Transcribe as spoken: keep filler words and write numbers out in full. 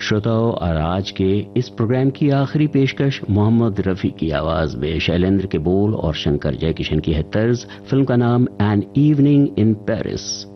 श्रोताओं, और आज के इस प्रोग्राम की आखिरी पेशकश मोहम्मद रफी की आवाज में, शैलेंद्र के बोल और शंकर जयकिशन की है तर्ज। फिल्म का नाम एन इवनिंग इन पेरिस।